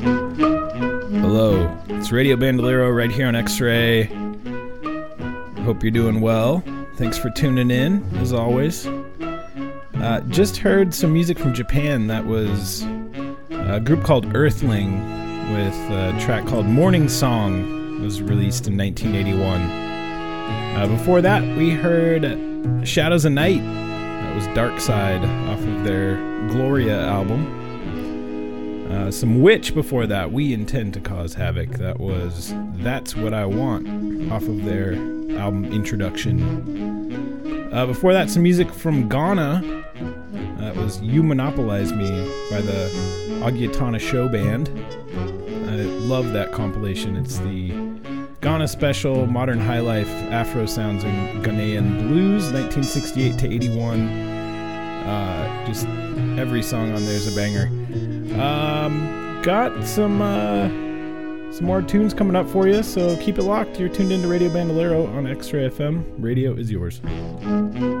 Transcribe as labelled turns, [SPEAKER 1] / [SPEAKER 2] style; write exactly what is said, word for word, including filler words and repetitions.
[SPEAKER 1] Hello, it's Radio Bandolero right here on X-Ray. Hope you're doing well. Thanks for tuning in, as always. Uh, just heard some music from Japan. That was a group called Earthling with a track called Morning Song. It was released in nineteen eighty-one. Uh, before that, we heard Shadows of Night. That was Dark Side off of their Gloria album. Uh, some Witch before that, We Intend to Cause Havoc. That was That's What I Want off of their album Introduction. Uh, before that, some music from Ghana. That was You Monopolize Me by the Agiatana Show Band. I love that compilation. It's the Ghana Special, Modern High Life, Afro Sounds, and Ghanaian Blues, nineteen sixty-eight to eighty-one. Uh, just every song on there is a banger. Um, got some uh, some more tunes coming up for you, so keep it locked. You're tuned into Radio Bandolero on X-Ray F M. Radio is yours.